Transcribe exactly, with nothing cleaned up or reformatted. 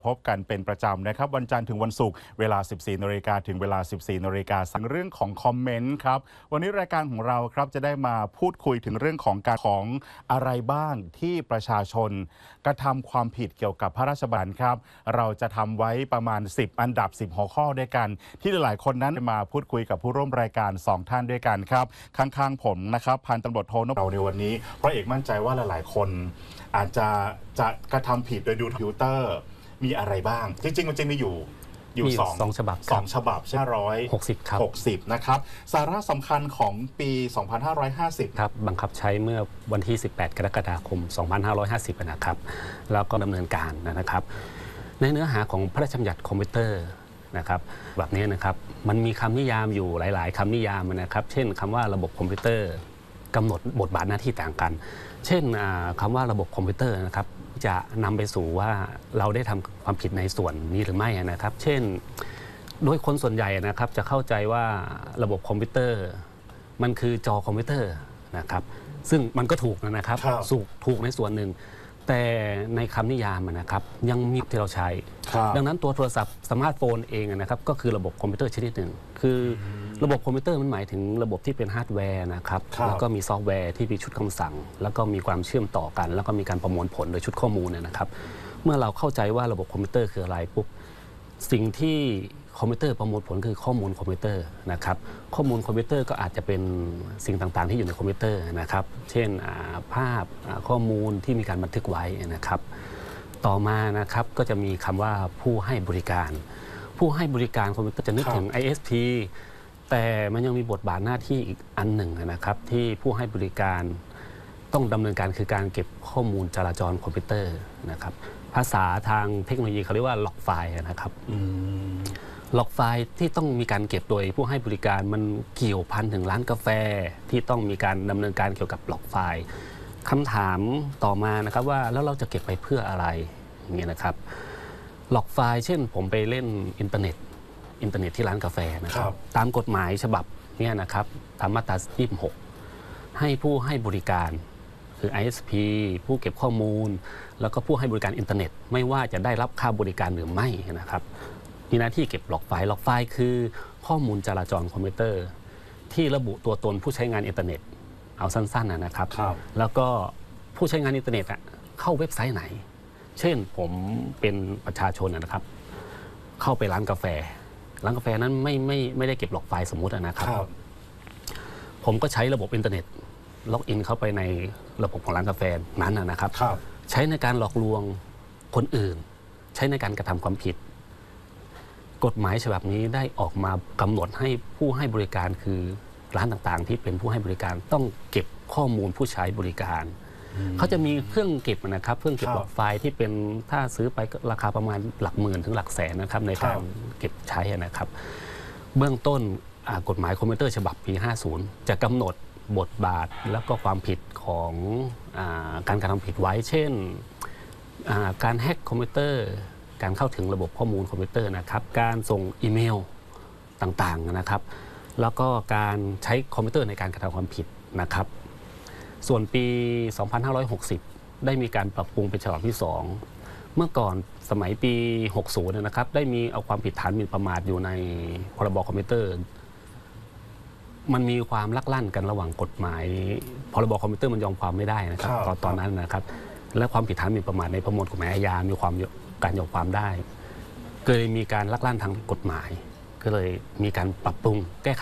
พบกันเป็นประจำนะครับวันจันทร์ถึงวันศุกร์เวลา สิบสี่นาฬิกา ถึงเวลา สิบสี่นาฬิกาสั่งเรื่องของคอมเมนต์ครับวันนี้รายการของเราครับจะได้มาพูดคุยถึงเรื่องของการของอะไรบ้างที่ประชาชนกระทำความผิดเกี่ยวกับพระราชบัญญัติครับเราจะทำไว้ประมาณสิบอันดับสิบหัวข้อด้วยกันที่หลายๆคนนั้นมาพูดคุยกับผู้ร่วมรายการสองท่านด้วยกันครับข้างๆผมนะครับพันตำรวจโทนพเราในวันนี้เพราะเอกมั่นใจว่าหลายๆคนอาจจะจะกระทำผิดโดยดูทวิตเตอร์มีอะไรบ้างจริงๆมันจะมีอยู่อยู่สองสองฉบับสองฉบับใช่ร้อยหกสิบครับหกสิบนะครับสาระสำคัญของปี สองพันห้าร้อยห้าสิบครับบังคับใช้เมื่อวันที่สิบแปดกรกฎาคม สองพันห้าร้อยห้าสิบนะครับแล้วก็ดำเนินการนะครับในเนื้อหาของพระราชบัญญัติคอมพิวเตอร์นะครับแบบนี้นะครับมันมีคำนิยามอยู่หลายๆคำนิยามนะครับเช่นคำว่าระบบคอมพิวเตอร์กำหนดบทบาทหน้าที่ต่างกันเช่นคำว่าระบบคอมพิวเตอร์นะครับจะนำไปสู่ว่าเราได้ทำความผิดในส่วนนี้หรือไม่นะครับเช่นโดยคนส่วนใหญ่นะครับจะเข้าใจว่าระบบคอมพิวเตอร์มันคือจอคอมพิวเตอร์นะครับซึ่งมันก็ถูกนะครับสูกถูกในส่วนหนึ่งแต่ในคำนิยามนะครับยังมีที่เราใช้ดังนั้นตัวโทรศัพท์สมาร์ทโฟนเองนะครับก็คือระบบคอมพิวเตอร์ชนิดหนึ่งคือระบบคอมพิวเตอร์มันหมายถึงระบบที่เป็นฮาร์ดแวร์นะครับแล้วก็มีซอฟต์แวร์ที่มีชุดคำสั่งแล้วก็มีความเชื่อมต่อกันแล้วก็มีการประมวลผลโดยชุดข้อมูลนะครับเมื่อเราเข้าใจว่าระบบคอมพิวเตอร์คืออะไรปุ๊บสิ่งที่คอมพิวเตอร์ประมวลผลคือข้อมูลคอมพิวเตอร์นะครับข้อมูลคอมพิวเตอร์ก็อาจจะเป็นสิ่งต่างๆที่อยู่ในคอมพิวเตอร์นะครับเช่นภาพข้อมูลที่มีการบันทึกไว้นะครับต่อมานะครับก็จะมีคำว่าผู้ให้บริการผู้ให้บริการคอมพิวเตอร์จะนึกถึง ไอ เอส พี แต่มันยังมีบทบาทหน้าที่อีกอันหนึ่งนะครับที่ผู้ให้บริการต้องดำเนินการคือการเก็บข้อมูลจราจรคอมพิวเตอร์นะครับภาษาทางเทคโนโลยีเขาเรียกว่าล็อกไฟล์นะครับล็อกไฟล์ที่ต้องมีการเก็บโดยผู้ให้บริการมันเกี่ยวพันถึงร้านกาแฟที่ต้องมีการดำเนินการเกี่ยวกับล็อกไฟล์คำถามต่อมานะครับว่าแล้วเราจะเก็บไปเพื่ออะไรอย่างเงี้ยนะครับล็อกไฟล์เช่นผมไปเล่นอินเทอร์เน็ตอินเทอร์เน็ตที่ร้านกาแฟนะครับตามกฎหมายฉบับนี้นะครับตามมาตรายี่สิบหกให้ผู้ให้บริการคือ ไอ เอส พี ผู้เก็บข้อมูลแล้วก็ผู้ให้บริการอินเทอร์เน็ตไม่ว่าจะได้รับค่าบริการหรือไม่นะครับมีหน้าที่เก็บล็อกไฟล์ล็อกไฟล์คือข้อมูลจราจรคอมพิวเตอร์ที่ระบุตัวตนผู้ใช้งานอินเทอร์เน็ตเอาสั้นๆนะครับแล้วก็ผู้ใช้งานอินเทอร์เน็ตเข้าเว็บไซต์ไหนเช่นผมเป็นประชาชนนะครับเข้าไปร้านกาแฟร้านกาแฟนั้นไม่ไม่ไม่ได้เก็บล็อกไฟล์สมมุตินะครับผมก็ใช้ระบบอินเทอร์เน็ตล็อกอินเข้าไปในระบบของร้านกาแฟนั้นนะครับใช้ในการหลอกลวงคนอื่นใช้ในการกระทำความผิดกฎหมายฉบับนี้ได้ออกมากำหนดให้ผู้ให้บริการคือร้านต่างๆที่เป็นผู้ให้บริการต้องเก็บข้อมูลผู้ใช้บริการเขาจะมีเครื่องเก็บนะครับเครื่องเก็บล็อกไฟล์ที่เป็นถ้าซื้อไปราคาประมาณหลักหมื่นถึงหลักแสนนะครับในการเก็บใช้นะครับเบื้องต้นกฎหมายคอมพิวเตอร์ฉบับปีห้าสิบจะกำหนดบทบาทแล้วก็ความผิดของอาการกระทำผิดไว้เช่นการแฮ็กคอมพิวเตอร์การเข้าถึงระบบข้อมูลคอมพิวเตอร์นะครับการส่งอีเมลต่างๆนะครับแล้วก็การใช้คอมพิวเตอร์ในการกระทำความผิดนะครับส่วนปี สองพันห้าร้อยหกสิบ ได้มีการปรับปรุงเป็นฉบับที่สองเมื่อก่อนสมัยปีหกสิบนะครับได้มีเอาความผิดฐานหมิ่นประมาทอยู่ในพรบคอมพิวเตอร์มันมีความลักลั่นกันระหว่างกฎหมายพรบคอมพิวเตอร์มันยอมความไม่ได้นะครับตอนตอนนั้นนะครับและความผิดฐานหมิ่นประมาทในประมวลกฎหมายอาญามีความการยอมความได้ก็เลยมีการลักลั่นทางกฎหมายก็เลยมีการปรับปรุงแก้ไข